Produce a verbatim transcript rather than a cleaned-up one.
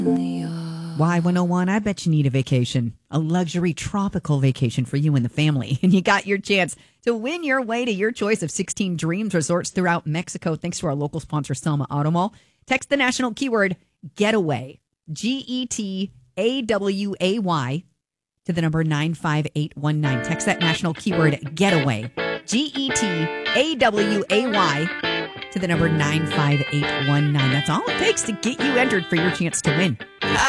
Y one oh one, I bet you need a vacation, a luxury tropical vacation for you and the family. And you got your chance to win your way to your choice of sixteen Dreams resorts throughout Mexico, thanks to our local sponsor, Selma Auto Mall. Text the national keyword getaway, G E T A W A Y, to the number nine five eight one nine. Text that national keyword getaway, G E T A W A Y, to the number nine five eight one nine. That's all it takes to get you entered for your chance to win.